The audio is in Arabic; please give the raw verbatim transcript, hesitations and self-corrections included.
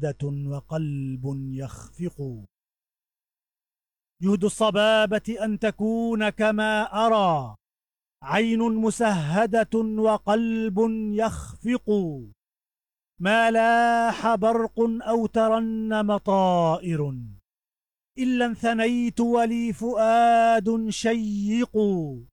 وقلب يخفق. جهد الصبابة أن تكون كما أرى، عين مسهدة وقلب يخفق. ما لاح برق أو ترنم طائر، إلا انثنيت ولي فؤاد شيق.